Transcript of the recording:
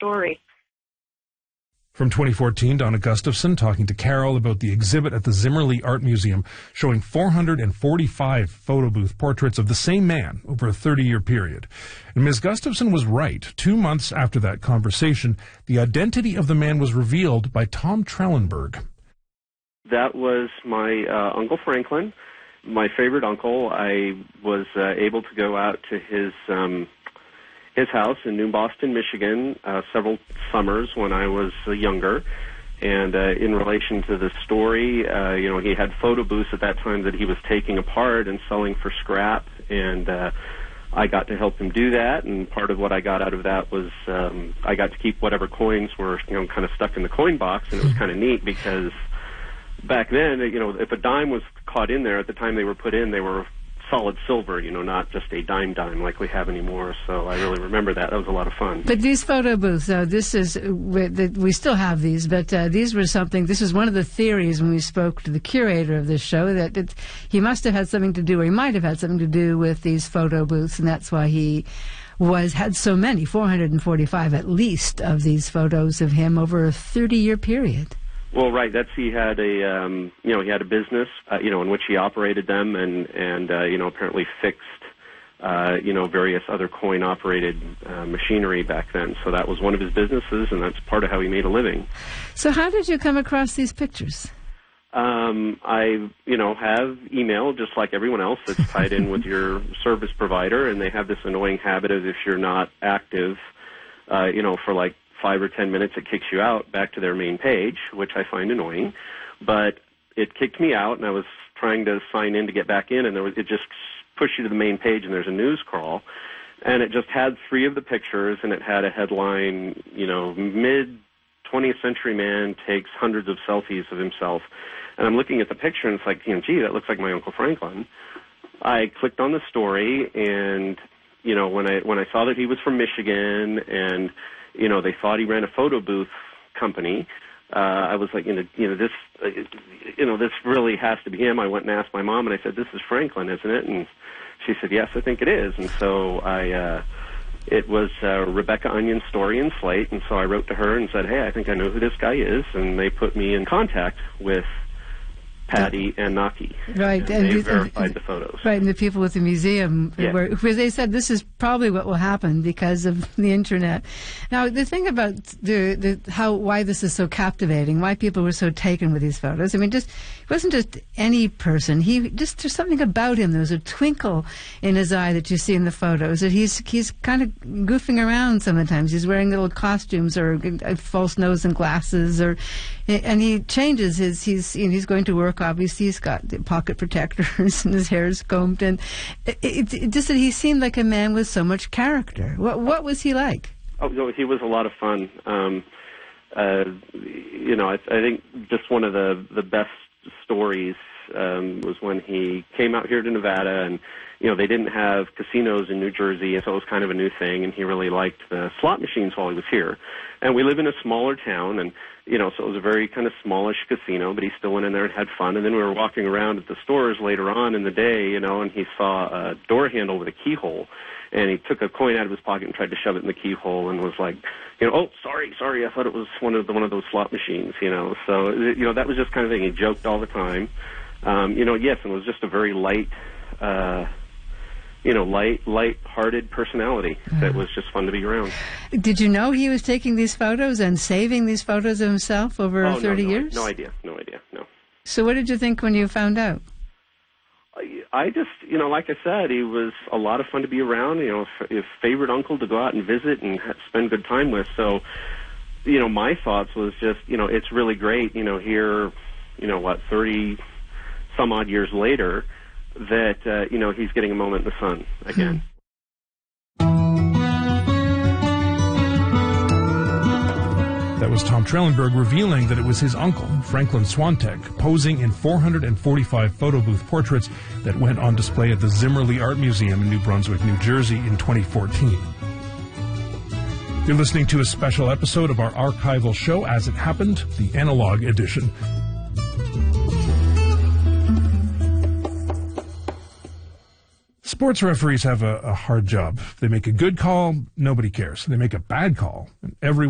story. From 2014, Donna Gustafson talking to Carol about the exhibit at the Zimmerli Art Museum showing 445 photo booth portraits of the same man over a 30-year period. And Ms. Gustafson was right. 2 months after that conversation, the identity of the man was revealed by Tom Trellenberg. That was my Uncle Franklin, my favorite uncle. I was able to go out to his house in New Boston, Michigan, several summers when I was younger. And in relation to the story, he had photo booths at that time that he was taking apart and selling for scrap. And I got to help him do that. And part of what I got out of that was I got to keep whatever coins were, kind of stuck in the coin box. And it was kind of neat because back then, if a dime was caught in there, at the time they were put in, they were solid silver, not just a dime like we have anymore. So I really remember that. That was a lot of fun. But these photo booths, we still have these, but these were something, this was one of the theories when we spoke to the curator of this show, that he must have had something to do, or he might have had something to do with these photo booths, and that's why he had so many, 445 at least, of these photos of him over a 30-year period. Well, right. He had a business, in which he operated them and apparently fixed, various other coin-operated machinery back then. So that was one of his businesses, and that's part of how he made a living. So how did you come across these pictures? I, have email just like everyone else that's tied in with your service provider, and they have this annoying habit of if you're not active, for like 5 or 10 minutes, it kicks you out back to their main page, which I find annoying. But it kicked me out, and I was trying to sign in to get back in, and it just pushed you to the main page, and there's a news crawl. And it just had 3 of the pictures, and it had a headline, mid-20th century man takes hundreds of selfies of himself. And I'm looking at the picture, and it's like, gee, that looks like my Uncle Franklin. I clicked on the story, and, when I saw that he was from Michigan, and they thought he ran a photo booth company. I was like, this really has to be him. I went and asked my mom, and I said, this is Franklin, isn't it? And she said, yes, I think it is. And so it was Rebecca Onion's story in Slate, and so I wrote to her and said, hey, I think I know who this guy is, and they put me in contact with Patty and Naki. Right. And they verified the photos. Right, and the people with the museum, yeah. where they said this is probably what will happen because of the Internet. Now, the thing about why this is so captivating, why people were so taken with these photos, it wasn't just any person. There's something about him. There was a twinkle in his eye that you see in the photos, that he's kind of goofing around sometimes. He's wearing little costumes or a false nose and glasses, and he changes he's going to work. Obviously, he's got pocket protectors and his hair is combed, and it just that he seemed like a man with so much character. What was he like? Oh, no, he was a lot of fun. I think just one of the best stories was when he came out here to Nevada, and they didn't have casinos in New Jersey, and so it was kind of a new thing, and he really liked the slot machines while he was here. And we live in a smaller town, and so it was a very kind of smallish casino, but he still went in there and had fun. And then we were walking around at the stores later on in the day, and he saw a door handle with a keyhole, and he took a coin out of his pocket and tried to shove it in the keyhole, and was like, oh, sorry, I thought it was one of those slot machines, So that was just kind of thing. He joked all the time, yes, and it was just a very light-hearted personality that was just fun to be around. Did you know he was taking these photos and saving these photos of himself over 30 years? No idea, no. So what did you think when you found out? I just, like I said, he was a lot of fun to be around, his favorite uncle to go out and visit and spend good time with. So, my thoughts was just, it's really great, here, 30-some-odd years later, that, he's getting a moment in the sun again. That was Tom Trellenberg revealing that it was his uncle, Franklin Swantek, posing in 445 photo booth portraits that went on display at the Zimmerli Art Museum in New Brunswick, New Jersey in 2014. You're listening to a special episode of our archival show, As It Happened, the analog edition. Sports referees have a hard job. They make a good call, nobody cares. They make a bad call, and everyone